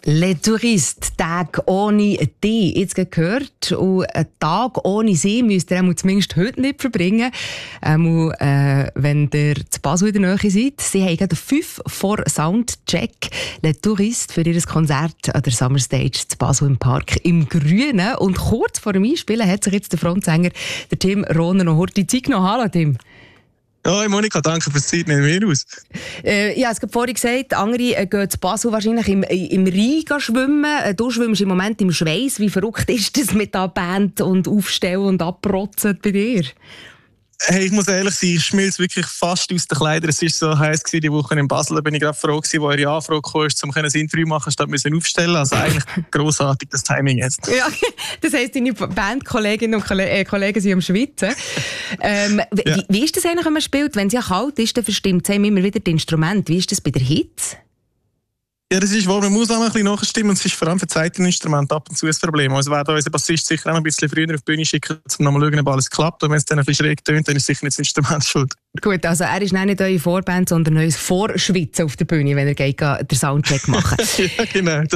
Les Touristes, Tag ohne die. Jetzt gehört, und einen Tag ohne sie müsst ihr zumindest heute nicht verbringen. Wenn ihr zu Basel in der Nähe seid. Sie haben gerade 5 vor Soundcheck. Les Touristes für ihr Konzert an der Summer Stage zu Basel im Park im Grünen. Und kurz vor dem Einspielen hat sich jetzt der Frontsänger, der Tim Rohner, noch die Zeit genommen. Hallo Tim. Hoi Monika, danke fürs Zeit, nehmen wir aus. Ja, es gab vorhin gesagt, andere gehen zu Basel wahrscheinlich im Rhein schwimmen. Du schwimmst im Moment im Schweiß. Wie verrückt ist das mit der Band und Aufstellen und Abrotzen bei dir? Hey, ich muss ehrlich sein, ich schmilze wirklich fast aus den Kleidern. Es war so heiß die Woche in Basel, da bin ich gerade froh gewesen, wo eure Anfrage kam, um ein Interview zu machen, statt müssen aufstellen. Also eigentlich grossartig das Timing jetzt. Ja, das heisst, deine Bandkolleginnen und Kollegen sind am Schwitzen. Wie ist das eigentlich, wenn man spielt? Wenn es ja kalt ist, dann verstimmt es immer wieder das Instrument. Wie ist das bei der Hitze? Ja, das ist wahr, man muss auch ein bisschen nachstimmen und es ist vor allem für Seiteninstrumente ab und zu ein Problem. Also werden unser Bassist sicher auch ein bisschen früher auf die Bühne schicken, um nochmal zu schauen, ob alles klappt. Und wenn es dann ein bisschen schräg tönt, dann ist sicher nicht das Instrument schuld. Gut, also er ist nicht eure Vorband, sondern euer Vorschwitzen auf der Bühne, wenn er geht, den Soundcheck machen. Ja, genau.